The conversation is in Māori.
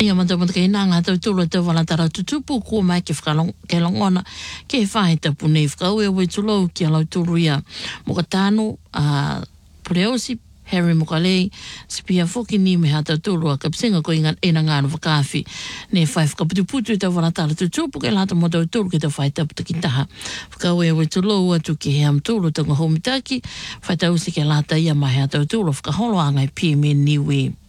ia mata kei nanga tau tula tau wala tara tutupu kua mai ke whakalongona ke whahe tapu nei whakau e wai tulau ki alau turu ia mo ka tāno Pureosi Harry Mokalei sipia foki ni me hata tulu a kapsinga ko inga ena ngānu whakawhi ne whai whakaputuputu tau wala tala tutupu ke lata mo tau tulu ke tau whai tapu taki taha whakau e wai tulau atu ke heam tulu tanga homitaki whai tau si ke lata ia mai hata tulu whakaholo angai PMN niwi